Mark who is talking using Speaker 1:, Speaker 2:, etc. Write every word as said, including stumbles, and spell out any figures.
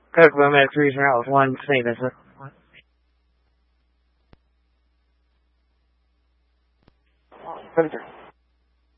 Speaker 1: Cook Lomez Regional Route one, Saint Vincent. Senator.